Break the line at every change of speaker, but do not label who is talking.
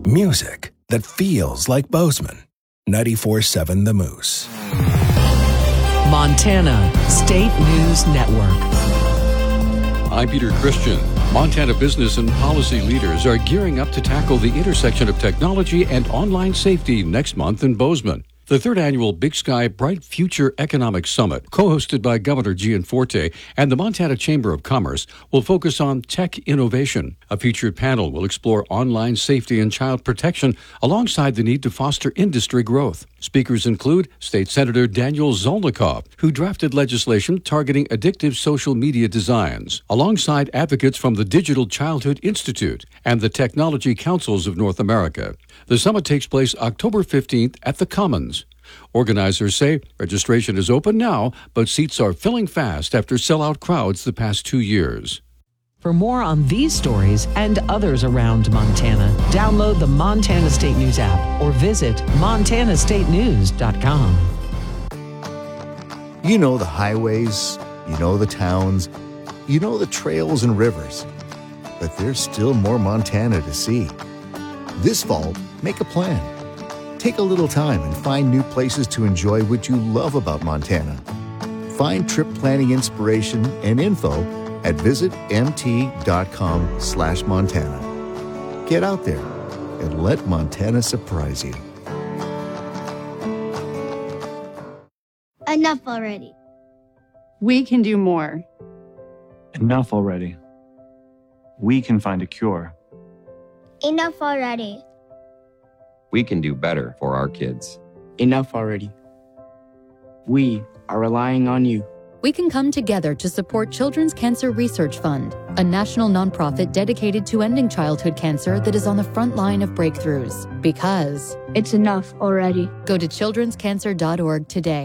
Music that feels like Bozeman. 94.7 The Moose.
Montana State News Network.
I'm Peter Christian. Montana business and policy leaders are gearing up to tackle the intersection of technology and online safety next month in Bozeman. The third annual Big Sky Bright Future Economic Summit, co-hosted by Governor Gianforte and the Montana Chamber of Commerce, will focus on tech innovation. A featured panel will explore online safety and child protection alongside the need to foster industry growth. Speakers include State Senator Daniel Zolnikov, who drafted legislation targeting addictive social media designs, alongside advocates from the Digital Childhood Institute and the Technology Councils of North America. The summit takes place October 15th at the Commons. Organizers say registration is open now, but seats are filling fast after sellout crowds the past 2 years.
For more on these stories and others around Montana, download the Montana State News app or visit montanastatenews.com.
You know the highways, you know the towns, you know the trails and rivers, but there's still more Montana to see. This fall, make a plan. Take a little time and find new places to enjoy what you love about Montana. Find trip planning inspiration and info at visitmt.com/Montana. Get out there and let Montana surprise you.
Enough already.
We can do more.
Enough already. We can find a cure.
Enough already.
We can do better for our kids.
Enough already. We are relying on you.
We can come together to support Children's Cancer Research Fund, a national nonprofit dedicated to ending childhood cancer that is on the front line of breakthroughs. Because
it's enough already.
Go to childrenscancer.org today.